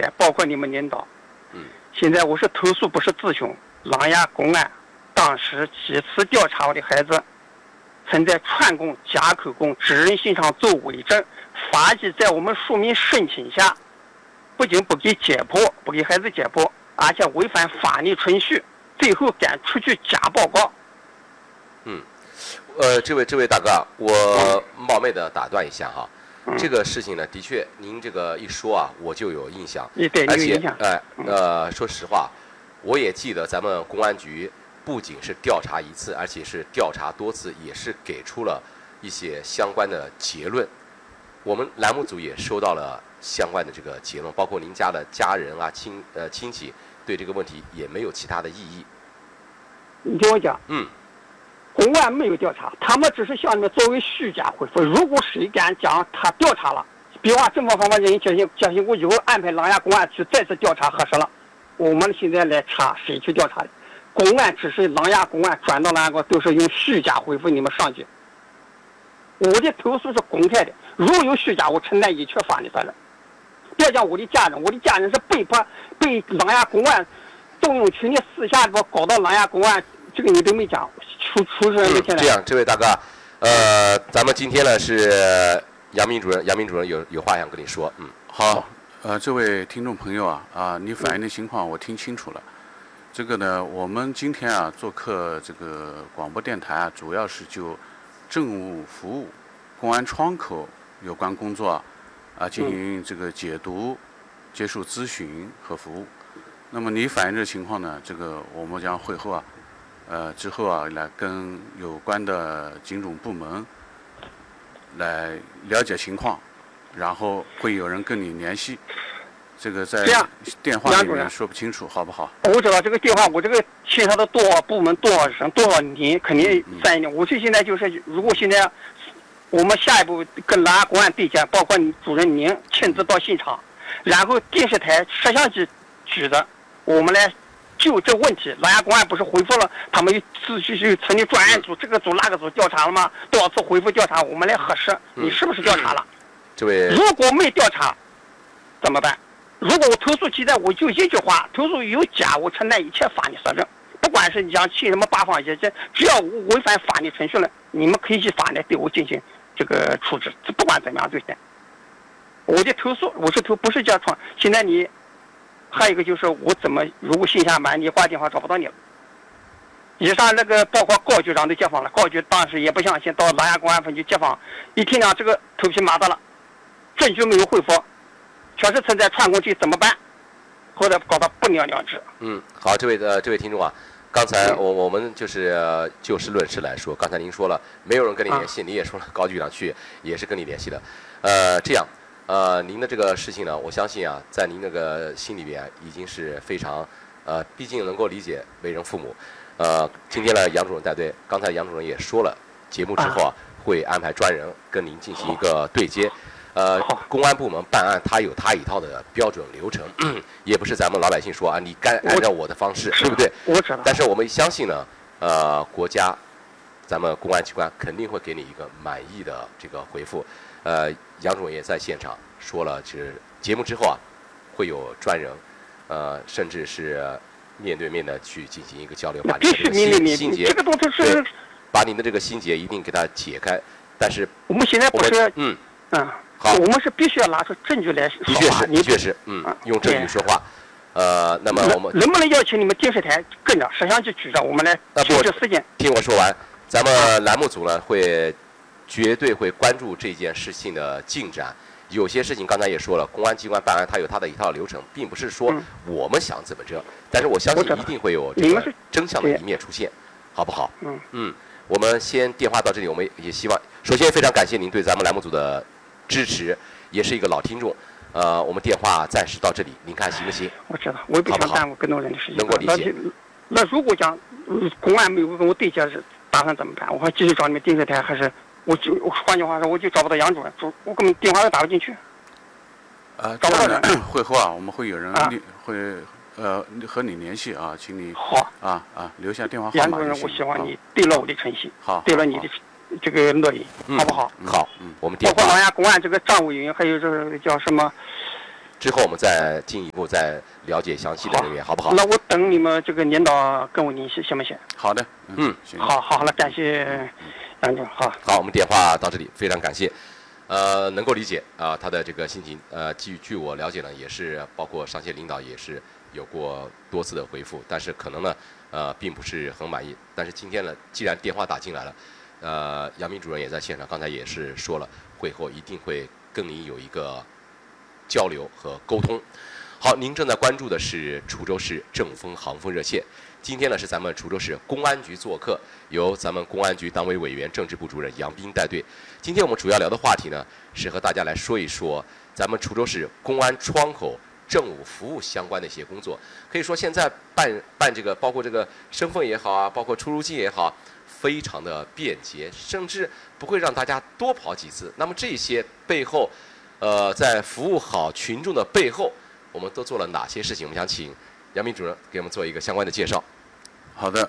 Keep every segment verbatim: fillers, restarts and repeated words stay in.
台，包括你们领导。 嗯。 现在我是投诉，不是自凶。琅琊公安当时几次调查我的孩子，曾在串供、假口供、指认信上做伪证，法纪在我们庶民申请下，不仅不给解剖，不给孩子解剖，而且违反法律程序，最后敢出具假报告。 嗯，呃，这位这位大哥，我冒昧的打断一下哈。 嗯、 这个事情呢，的确，您这个一说啊，我就有印象。 对， 而且， 哎、 呃，呃，说实话，我也记得咱们公安局不仅是调查一次，而且是调查多次，也是给出了一些相关的结论。我们栏目组也收到了相关的这个结论，包括您家的家人啊、亲呃亲戚对这个问题也没有其他的异议。 你听我讲， 嗯。 公安没有调查，他们只是向你们作为虚假回复。如果谁敢讲他调查了，比方正方方面人接近接近过以后安排琅琊公安去再次调查核实了，我们现在来查谁去调查的？公安只是琅琊公安转到琅琊公安都是用虚假回复你们上级。我的投诉是公开的，如有虚假，我承担一切法律责任。别讲我的家人，我的家人是被迫被琅琊公安动用权力私下把搞到琅琊公安，这个你都没讲。出出事嗯，这样，这位大哥，呃，咱们今天呢是杨明主任，杨明主任有有话想跟你说，嗯， 好，呃，这位听众朋友啊，啊，你反映的情况我听清楚了。这个呢，我们今天啊做客这个广播电台啊，主要是就政务服务、公安窗口有关工作啊，啊进行这个解读、接受咨询和服务。那么你反映这情况呢，这个我们将会后啊。呃，之后啊，来跟有关的警种部门来了解情况，然后会有人跟你联系。这个在电话里面说不清楚，好不好？ 我知道这个电话，我这个牵扯到多少部门、多少人、多少年，肯定在意。我是现在就是，如果现在我们下一步跟琅琊公安对接，包括你主任您亲自到现场，然后电视台摄像机举着，我们来。就这问题，琅琊公安不是回复了，他们又自续去成立专案组，这个组那个组调查了吗？多少次回复调查，我们来核实，你是不是调查了？ 这位， 如果没调查，怎么办？如果我投诉期待，我就一句话，投诉有假，我承担一切法律责任。不管是你讲去什么八方协这只要我违反法律程序了，你们可以去法律对我进行这个处置。这不管怎么样对待，我的投诉我是投不是叫闯，现在你。还有一个就是我怎么如果信下满你挂电话找不到你了。以上那个包括高局长都接访了，高局当时也不相信，到琅琊公安分局接访，一听讲这个头皮麻的了，证据没有恢复，确实存在串供罪，怎么办？后来搞得不了了之。 嗯，好，这位呃这位听众啊，刚才我我们就是就事论事来说，刚才您说了没有人跟你联系，啊、你也说了高局长去也是跟你联系的，呃，这样。呃，您的这个事情呢，我相信啊，在您那个心里边已经是非常，呃，毕竟能够理解为人父母。呃，今天呢，杨主任带队，刚才杨主任也说了，节目之后啊，会安排专人跟您进行一个对接。呃，公安部门办案，它有它一套的标准流程，也不是咱们老百姓说啊，你该按照我的方式，对不对？ 我知道。 但是我们相信呢，呃，国家，咱们公安机关肯定会给你一个满意的这个回复。呃，杨主任也在现场说了，就是节目之后啊，会有专人，呃，甚至是面对面的去进行一个交流，把你的这个心心结， 这个东西是把你的这个心结一定给它解开。但是我们现在不是， 嗯嗯， 好， 我们是必须要拿出证据来说话。 的确是，的确是，嗯，用证据说话。呃，那么我们能不能邀请你们电视台跟着摄像机举着，我们来就这事件？ 听我说完，咱们栏目组呢会。绝对会关注这件事情的进展。有些事情刚才也说了，公安机关办案它有它的一套流程，并不是说我们想怎么着，但是我相信一定会有这个真相的一面出现，好不好？ 嗯嗯，我们先电话到这里，我们也希望，首先非常感谢您对咱们栏目组的支持，也是一个老听众。呃，我们电话暂时到这里，您看行不行？ 我知道，我也不想耽误更多人的时间。 能够理解。 那如果讲公安没有跟我对接，是打算怎么办？我还继续找你们电视台，还是？我就换句话说，我就找不到杨主任，我根本电话都打不进去。 呃，找不到人。会后啊，我们会有人、啊、会呃和你联系啊，请你好啊啊留下电话号码。杨主任，我希望你对了我的诚信， 好， 对了你的这个乐意， 嗯、 好不好？ 好，嗯，我们包括琅琊公安这个账务员，还有这个叫什么之后我们再进一步再了解详细的人员，好不好？ 那我等你们这个领导跟我联系，行不行？ 好的， 嗯， 行。 好，好了，感谢杨总，好。 好，我们电话到这里，非常感谢。呃，能够理解啊，他的这个心情。呃，据据我了解呢，也是包括上线领导也是有过多次的回复，但是可能呢，呃，并不是很满意。但是今天呢，既然电话打进来了，呃，杨明主任也在现场，刚才也是说了，会后一定会跟您有一个交流和沟通。好，您正在关注的是滁州市政风航风热线。今天呢是咱们滁州市公安局做客，由咱们公安局党委委员、政治部主任杨斌带队。今天我们主要聊的话题呢，是和大家来说一说咱们滁州市公安窗口政务服务相关的一些工作。可以说现在办办这个，包括这个身份也好啊，包括出入境也好，非常的便捷，甚至不会让大家多跑几次。那么这些背后，呃，在服务好群众的背后，我们都做了哪些事情？我们想请杨明主任给我们做一个相关的介绍。 好的，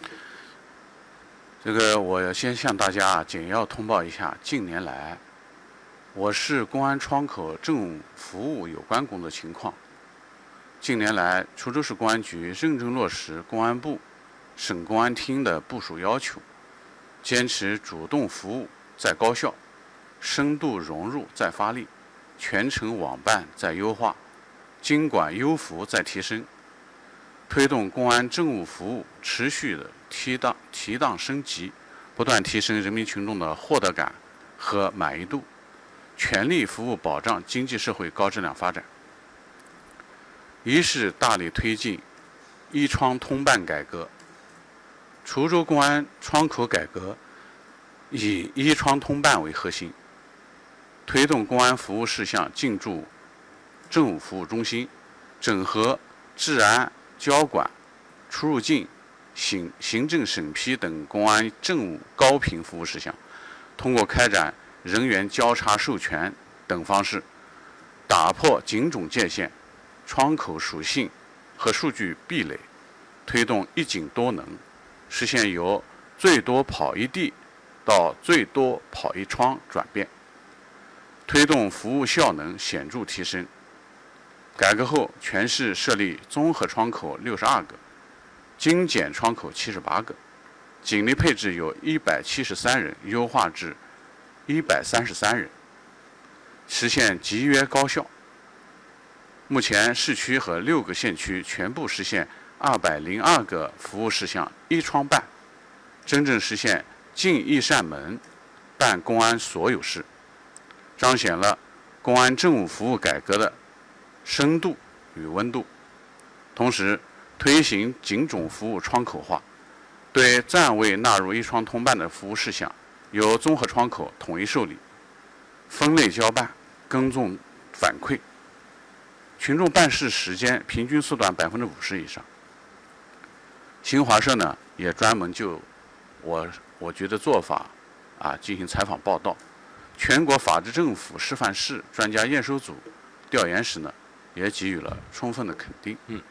这个我先向大家简要通报一下近年来我市公安窗口政务服务有关工作情况。近年来，滁州市公安局认真落实公安部、省公安厅的部署要求，坚持主动服务再高效，深度融入再发力，全程网办再优化，经管优服再提升，推动公安政务服务持续的提档提档升级，不断提升人民群众的获得感和满意度，全力服务保障经济社会高质量发展。一是大力推进一窗通办改革。滁州公安窗口改革以一窗通办为核心，推动公安服务事项进驻政务服务中心，整合治安、交管、出入境、行行政审批等公安政务高频服务事项，通过开展人员交叉授权等方式，打破警种界限、窗口属性和数据壁垒，推动一警多能，实现由最多跑一地到最多跑一窗转变，推动服务效能显著提升。改革后，全市设立综合窗口六十二个，精简窗口七十八个，警力配置由一百七十三人优化至一百三十三人，实现集约高效。目前，市区和六个县区全部实现二百零二个服务事项一窗办，真正实现进一扇门办公安所有事，彰显了公安政务服务改革的深度与温度。同时，推行警种服务窗口化，对暂未纳入一窗通办的服务事项，由综合窗口统一受理、分类交办、跟踪反馈，群众办事时间平均缩短百分之五十以上。新华社呢也专门就我我觉得做法啊进行采访报道。全国法治政府示范室专家验收组调研时呢，也给予了充分的肯定。 嗯。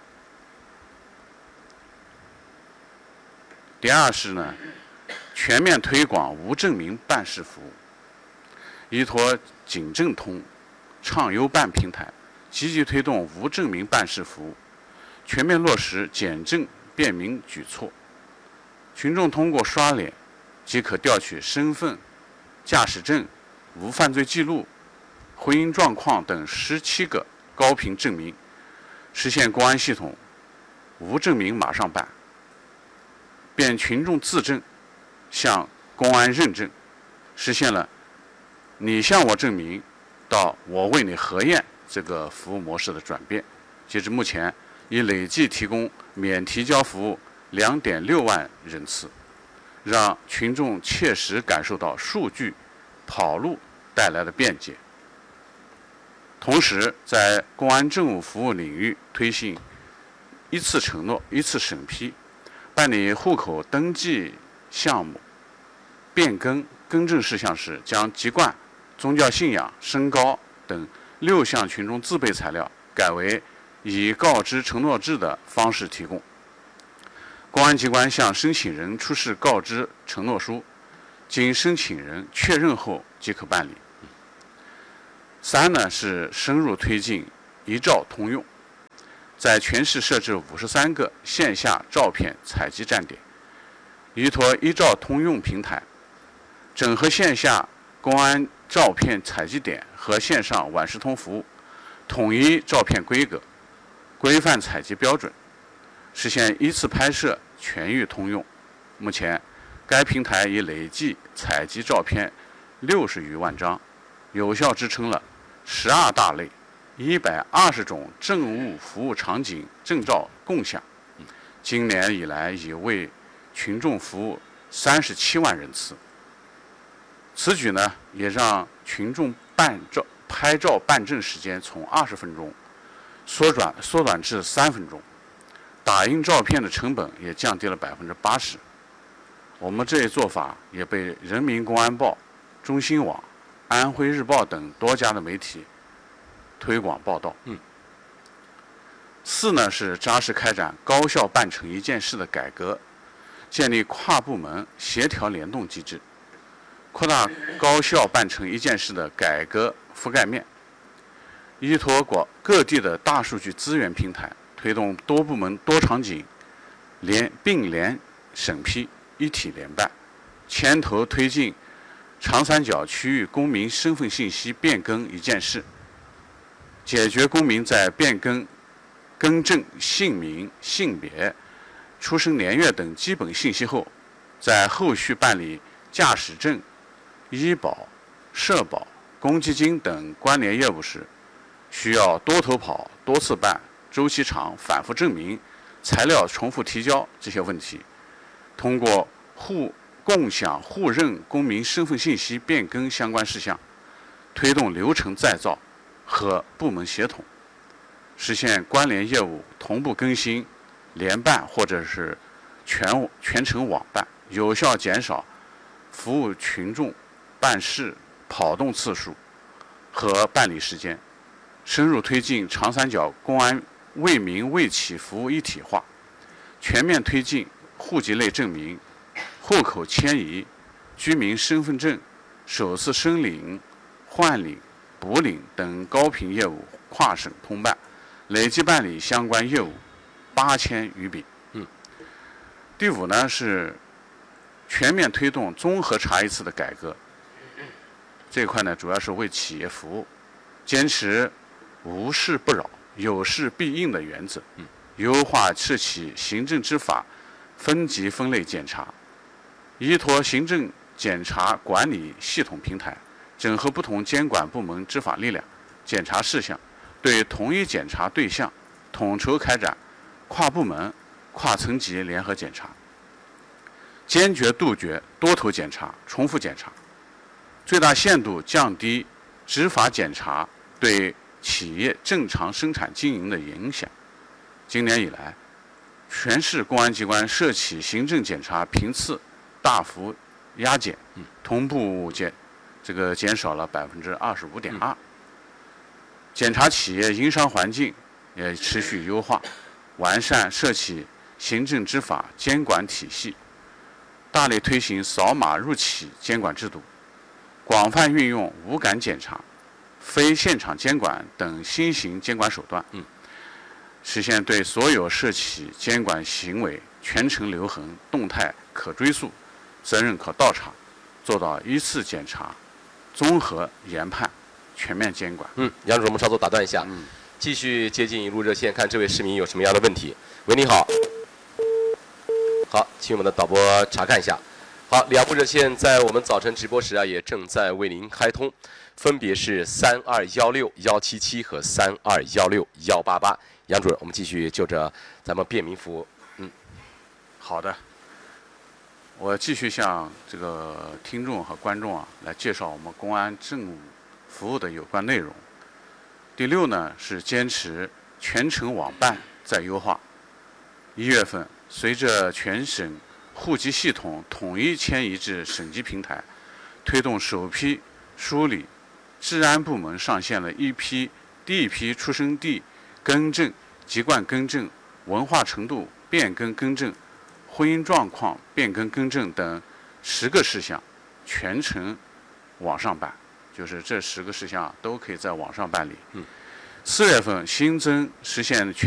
第二是呢，全面推广无证明办事服务，依托警政通、畅优办平台，积极推动无证明办事服务，全面落实简政便民举措。群众通过刷脸即可调取身份、驾驶证、无犯罪记录、婚姻状况等十七个高频证明，实现公安系统无证明马上办，便群众自证向公安认证，实现了你向我证明到我为你核验这个服务模式的转变。截至目前，已累计提供免提交服务两点六万人次，让群众切实感受到数据跑路带来的便捷。同时，在公安政务服务领域推行一次承诺、一次审批，办理户口登记项目变更更正事项时，将籍贯、宗教信仰、身高等六项群众自备材料改为以告知承诺制的方式提供。公安机关向申请人出示告知承诺书，经申请人确认后即可办理。三呢是深入推进一照通用，在全市设置五十三个线下照片采集站点，依托一照通用平台，整合线下公安照片采集点和线上晚视通服务，统一照片规格，规范采集标准，实现一次拍摄全域通用。目前，该平台已累计采集照片六十余万张，有效支撑了十二大类、一百二十种政务服务场景证照共享。今年以来，已为群众服务三十七万人次。此举呢，也让群众办照、拍照办证时间从二十分钟缩短缩短至三分钟，打印照片的成本也降低了百分之八十。我们这一做法也被人民公安报、中新网、安徽日报等多家的媒体推广报道。 嗯。 四呢是扎实开展高效办成一件事的改革，建立跨部门协调联动机制，扩大高效办成一件事的改革覆盖面，依托广各地的大数据资源平台，推动多部门多场景联并联审批，一体联办，牵头推进长三角区域公民身份信息变更一件事，解决公民在变更、更正姓名、性别、出生年月等基本信息后，在后续办理驾驶证、医保、社保、公积金等关联业务时，需要多头跑、多次办、周期长、反复证明、材料重复提交这些问题，通过互共享互认公民身份信息变更相关事项，推动流程再造和部门协同，实现关联业务同步更新、联办或者是全全程网办，有效减少服务群众办事跑动次数和办理时间，深入推进长三角公安为民为企服务一体化，全面推进户籍类证明、户口迁移、居民身份证首次申领、换领、补领等高频业务跨省通办，累计办理相关业务八千余笔。 嗯。 第五呢是全面推动综合查一次的改革，这一块呢主要是为企业服务，坚持无事不扰、有事必应的原则， 嗯， 优化涉企行政执法分级分类检查，依托行政检查管理系统平台，整合不同监管部门执法力量、检查事项，对同一检查对象统筹开展跨部门、跨层级联合检查，坚决杜绝多头检查、重复检查，最大限度降低执法检查对企业正常生产经营的影响。今年以来，全市公安机关涉企行政检查频次大幅压减，同步减这个减少了百分之二十五点二。检查企业营商环境也持续优化，完善涉企行政执法监管体系，大力推行扫码入企监管制度，广泛运用无感检查、非现场监管等新型监管手段， 嗯， 实现对所有涉企监管行为全程留痕、动态可追溯、责任可倒查，做到一次检查、综合研判、全面监管。 嗯，杨主任，我们稍作打断一下， 嗯， 继续接进一路热线，看这位市民有什么样的问题。喂，你好。好，请我们的导播查看一下。好，两部热线在我们早晨直播时啊，也正在为您开通，分别是三二幺六幺七七和三二幺六幺八八。杨主任，我们继续就着咱们便民服务。嗯， 好的。我继续向这个听众和观众啊来介绍我们公安政务服务的有关内容。第六呢是坚持全程网办再优化。一月份，随着全省户籍系统统一迁移至省级平台，推动首批梳理治安部门上线了一批第一批出生地更正、籍贯更正、文化程度变更更正、婚姻状况变更更正等十个事项，全程网上办，就是这十个事项都可以在网上办理。 嗯， 四月份新增实现全